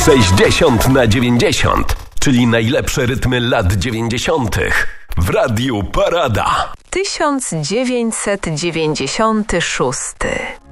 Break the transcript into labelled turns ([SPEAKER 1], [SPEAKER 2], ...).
[SPEAKER 1] 60/90, czyli najlepsze rytmy lat 90. w Radiu Parada.
[SPEAKER 2] 1996.